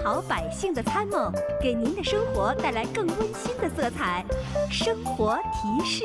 好百姓的参谋，给您的生活带来更温馨的色彩。生活提示。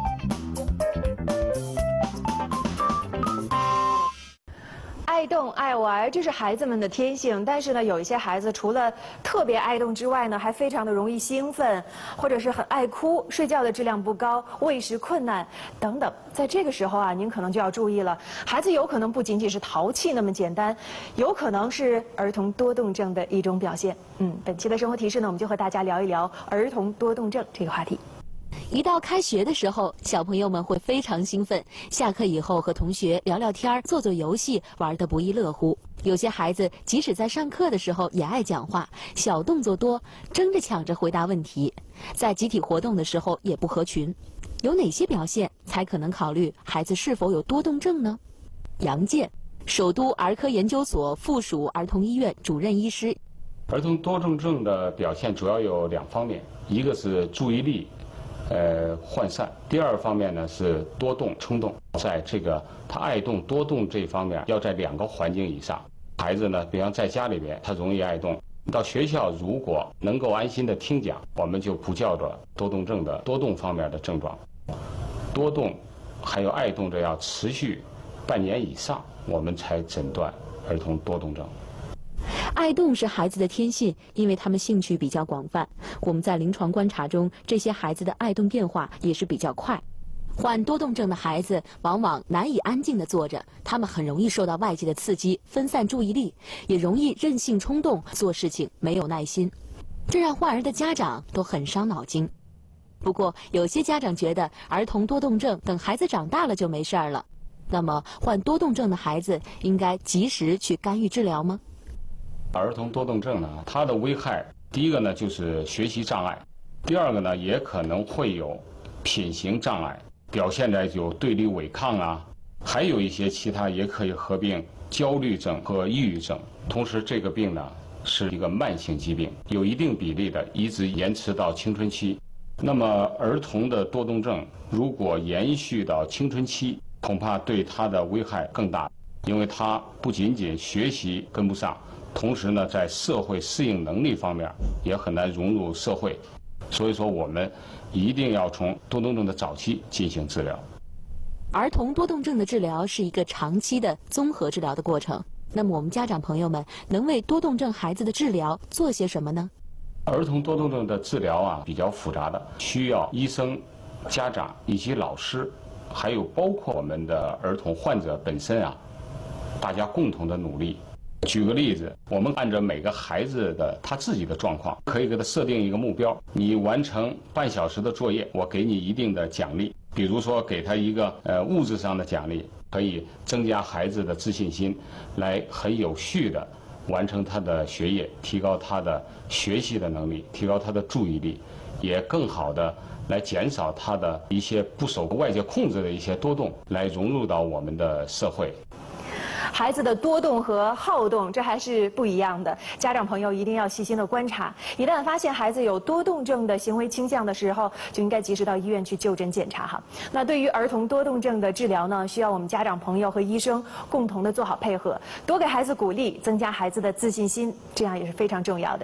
爱动爱玩，这是孩子们的天性。但是呢，有一些孩子除了特别爱动之外呢，还非常的容易兴奋，或者是很爱哭，睡觉的质量不高，喂食困难等等。在这个时候啊，您可能就要注意了，孩子有可能不仅仅是淘气那么简单，有可能是儿童多动症的一种表现。本期的生活提示呢，我们就和大家聊一聊儿童多动症这个话题。 一到开学的时候，小朋友们会非常兴奋，下课以后和同学聊聊天、做做游戏，玩得不亦乐乎。有些孩子即使在上课的时候也爱讲话，小动作多，争着抢着回答问题，在集体活动的时候也不合群。有哪些表现才可能考虑孩子是否有多动症呢？杨健，首都儿科研究所附属儿童医院主任医师。 儿童多动症的表现主要有2方面，一个是注意力涣散，第二方面呢是多动冲动。在这个他爱动多动这方面，要在2个环境以上。孩子呢，比方在家里边他容易爱动，到学校如果能够安心的听讲，我们就不叫做多动症的多动方面的症状。多动还有爱动这要持续半年以上，我们才诊断儿童多动症。 爱动是孩子的天性，因为他们兴趣比较广泛。我们在临床观察中，这些孩子的爱动变化也是比较快。患多动症的孩子往往难以安静地坐着，他们很容易受到外界的刺激，分散注意力，也容易任性冲动，做事情没有耐心，这让患儿的家长都很伤脑筋。不过，有些家长觉得儿童多动症等孩子长大了就没事儿了。那么，患多动症的孩子应该及时去干预治疗吗？ 儿童多动症呢，它的危害，第一个呢就是学习障碍，第二个呢也可能会有品行障碍，表现在有对立违抗啊，还有一些其他也可以合并焦虑症和抑郁症。同时，这个病呢是一个慢性疾病，有一定比例的一直延迟到青春期。那么儿童的多动症如果延续到青春期，恐怕对他的危害更大，因为他不仅仅学习跟不上，同时呢，在社会适应能力方面也很难融入社会，所以说我们一定要从多动症的早期进行治疗。 儿童多动症的治疗是一个长期的综合治疗的过程。那么我们家长朋友们能为多动症孩子的治疗做些什么呢？ 儿童多动症的治疗啊比较复杂的，需要医生、家长以及老师，还有包括我们的儿童患者本身啊，大家共同的努力。举个例子，我们按照每个孩子的他自己的状况，可以给他设定一个目标，你完成半小时的作业，我给你一定的奖励。比如说给他一个物质上的奖励，可以增加孩子的自信心，来很有序的完成他的学业，提高他的学习的能力，提高他的注意力，也更好的来减少他的一些不受外界控制的一些多动，来融入到我们的社会。 孩子的多动和好动，这还是不一样的。家长朋友一定要细心的观察，一旦发现孩子有多动症的行为倾向的时候，就应该及时到医院去就诊检查哈。那对于儿童多动症的治疗呢，需要我们家长朋友和医生共同的做好配合，多给孩子鼓励，增加孩子的自信心，这样也是非常重要的。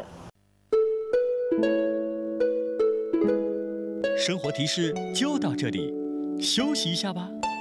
生活提示就到这里，休息一下吧。